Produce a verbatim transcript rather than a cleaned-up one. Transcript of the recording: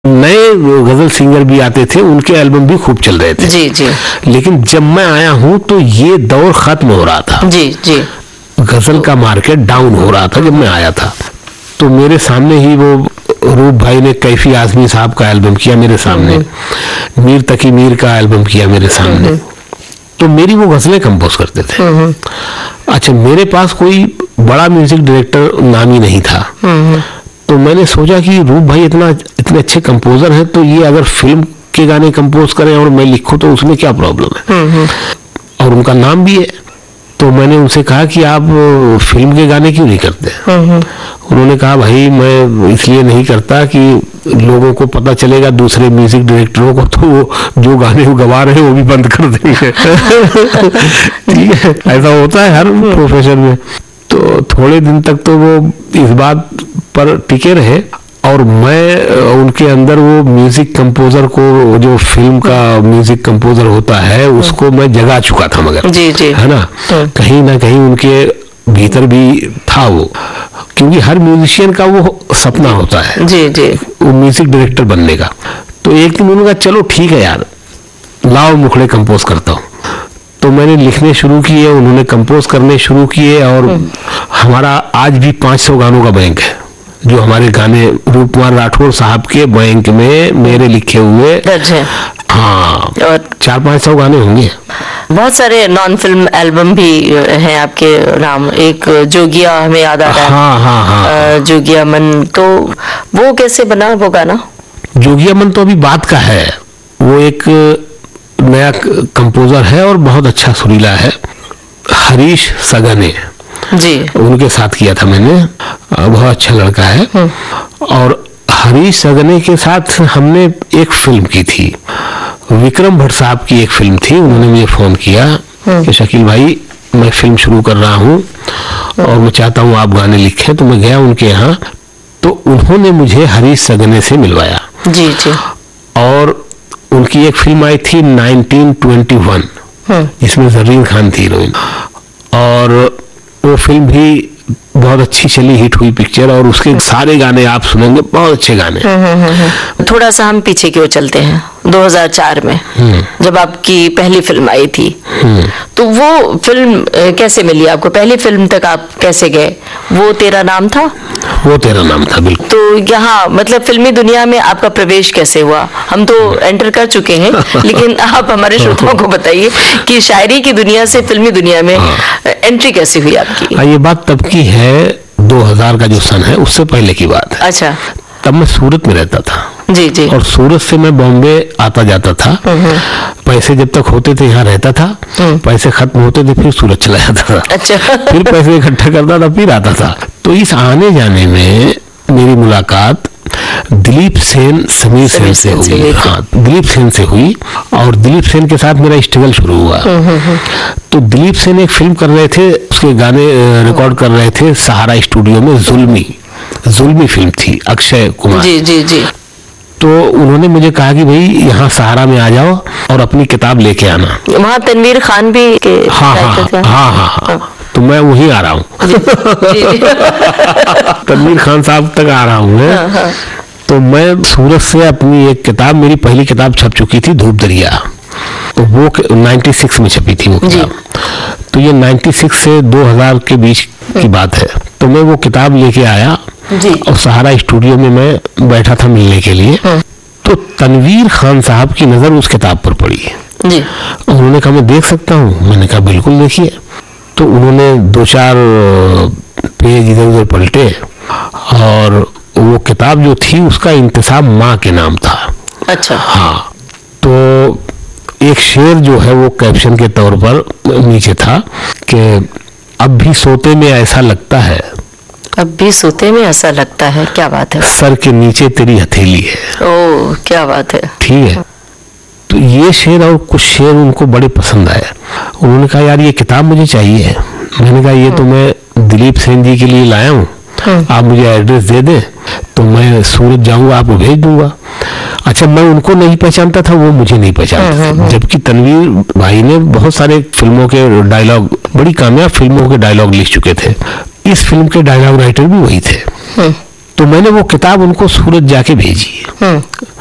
नए गजल सिंगर भी आते थे, उनके एल्बम भी खूब चल रहे थे। जी जी। लेकिन जब मैं आया हूँ तो ये दौर खत्म हो रहा था। जी जी। गजल का मार्केट डाउन हो रहा था जब मैं आया था। तो मेरे सामने ही वो रूप भाई ने कैफी आजमी साहब का एल्बम किया मेरे सामने, मीर तकी मीर का एल्बम किया मेरे सामने। तो मेरी वो गजलें कंपोज करते थे। अच्छा, मेरे पास कोई बड़ा म्यूजिक डायरेक्टर नाम ही नहीं था। तो मैंने सोचा कि रूप भाई इतना इतने अच्छे कंपोजर हैं, तो ये अगर फिल्म के गाने कंपोज करें और मैं लिखूं तो उसमें क्या प्रॉब्लम है। और उनका नाम भी है। तो मैंने उनसे कहा कि आप फिल्म के गाने क्यों नहीं करते। उन्होंने कहा भाई मैं इसलिए नहीं करता कि लोगों को पता चलेगा, दूसरे म्यूजिक डायरेक्टरों को, तो वो जो गाने वो गवा रहे हैं वो भी बंद कर देंगे। ठीक है, ऐसा होता है हर प्रोफेशन में। तो थोड़े दिन तक तो वो इस बात पर टिके रहे और मैं उनके अंदर वो म्यूजिक कंपोजर को, जो फिल्म का म्यूजिक कंपोजर होता है, उसको मैं जगा चुका था। मगर जी जी, है ना, कहीं ना कहीं उनके भीतर भी था वो, क्योंकि हर म्यूजिशियन का वो सपना होता है जी जी, वो म्यूजिक डायरेक्टर बनने का। तो एक दिन उन्होंने कहा चलो ठीक है यार, लाओ मुखड़े कंपोज करता हूँ। तो मैंने लिखने शुरू किए, उन्होंने कंपोज करने शुरू किए और हमारा आज भी पाँच सौ गानों का बैंक है, जो हमारे गाने रूप कुमार राठौर साहब के बैंक में मेरे लिखे हुए दर्ज है। हाँ, और चार पाँच सौ गाने होंगे। बहुत सारे नॉन फिल्म एल्बम भी हैं आपके नाम। एक जोगिया हमें याद आ रहा है। हाँ हाँ हाँ, जोगिया मन, तो वो कैसे बना वो गाना? जोगिया मन तो अभी बात का है। वो एक नया कंपोजर है और बहुत अच्छा सुरीला है, हरीश सगने जी, उनके साथ किया था मैंने। बहुत अच्छा लड़का है। और हरीश सगने के साथ हमने एक फिल्म की थी, विक्रम भट्ट साहब की एक फिल्म थी। उन्होंने मुझे फोन किया कि शकील भाई मैं फिल्म शुरू कर रहा हूँ और मैं चाहता हूँ आप गाने लिखें। तो मैं गया उनके यहाँ, तो उन्होंने मुझे हरीश सगने से मिलवाया। जी जी। और उनकी एक फिल्म आई थी नाइनटीन ट्वेंटी वन, जिसमें जरीन खान थी हीरोइन, और वो फिल्म भी बहुत अच्छी चली, हिट हुई पिक्चर। और उसके सारे गाने आप सुनेंगे, बहुत अच्छे गाने। थोड़ा सा हम पीछे की ओर चलते हैं, दो हज़ार चार में जब आपकी पहली फिल्म आई थी, तो वो फिल्म कैसे मिली आपको? पहली फिल्म तक आप कैसे गए? वो तेरा नाम था? वो तेरा नाम था, बिल्कुल। तो यहाँ मतलब फिल्मी दुनिया में आपका प्रवेश कैसे हुआ? हम तो एंटर कर चुके हैं, लेकिन आप हमारे श्रोताओं को बताइए कि शायरी की दुनिया से फिल्मी दुनिया में एंट्री कैसे हुई आपकी? ये बात तब की है, दो हज़ार का जो सन है उससे पहले की बात है। अच्छा। तब मैं सूरत में रहता था। जी जी। और सूरत से मैं बॉम्बे आता जाता था। पैसे जब तक होते थे यहाँ रहता था, पैसे खत्म होते थे फिर सूरत चला जाता था। अच्छा। फिर पैसे इकट्ठा करता था फिर आता था। तो इस आने जाने में मेरी मुलाकात दिलीप सेन समीर सेन से हुई। हाँ, दिलीप सेन से हुई और दिलीप सेन के साथ मेरा स्ट्रगल शुरू हुआ। तो दिलीप सेन एक फिल्म कर रहे थे, उसके गाने रिकॉर्ड कर रहे थे सहारा स्टूडियो में। जुल्मी जुल्मी फिल्म थी, अक्षय कुमार। जी जी जी। तो उन्होंने मुझे कहा कि भाई यहाँ सहारा में आ जाओ और अपनी किताब लेके आना। वहाँ तनवीर खान भी के हाँ हाँ हाँ हाँ हाँ हाँ, तो मैं वहीं आ रहा हूँ। तनवीर खान साहब तक आ रहा हूँ मैं। हाँ, हाँ। तो मैं सूरत से अपनी एक किताब, मेरी पहली किताब छप चुकी थी धूप दरिया, तो वो छियानवे में छपी थी वो किताब। तो ये छियानवे से दो हज़ार के बीच की बात है। तो मैं वो किताब लेके आया जी। और सहारा स्टूडियो में मैं बैठा था मिलने के लिए। तो तनवीर खान साहब की नजर उस किताब पर पड़ी जी। उन्होंने कहा मैं देख सकता हूँ? मैंने कहा बिल्कुल देखिए। तो उन्होंने दो चार पेज इधर उधर पलटे और वो किताब जो थी उसका इंतसाब माँ के नाम था। अच्छा। हाँ, तो एक शेर जो है वो कैप्शन के तौर पर नीचे था कि अब भी सोते में ऐसा लगता है, अब भी सोते में ऐसा लगता है। क्या बात है। सर के नीचे तेरी हथेली है। ओह, क्या बात है। ठीक है। तो ये शेर और कुछ शेर उनको बड़े पसंद आए। उन्होंने कहा यार ये किताब मुझे चाहिए। मैंने कहा ये तो मैं दिलीप सेन जी के लिए लाया हूँ, आप मुझे एड्रेस दे दें तो मैं सूरत जाऊंगा, आपको भेज दूंगा। अच्छा, मैं उनको नहीं पहचानता था, वो मुझे नहीं पहचानता, जबकि तनवीर भाई ने बहुत सारे फिल्मों के डायलॉग, बड़ी कामयाब फिल्मों के डायलॉग लिख चुके थे। इस फिल्म के डायलॉग राइटर भी वही थे। तो मैंने वो किताब उनको सूरत जाके भेजी।